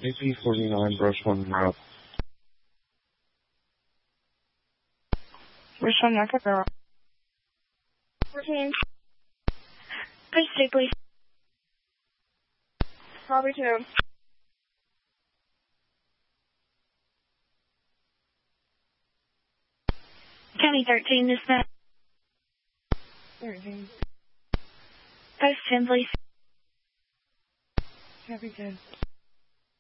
AP-49, brush 1 route. Brush 1, Market Girl. 14. Push 2, please. Copy 2. County 13, dispatch. 13. Post 10, please. Copy 10.